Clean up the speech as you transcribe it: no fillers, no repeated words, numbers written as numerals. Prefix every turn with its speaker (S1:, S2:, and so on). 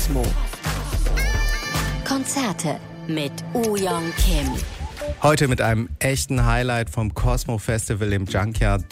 S1: Cosmo. Konzerte mit Woo-Young Kim.
S2: Heute mit einem echten Highlight vom Cosmo Festival im Junkyard.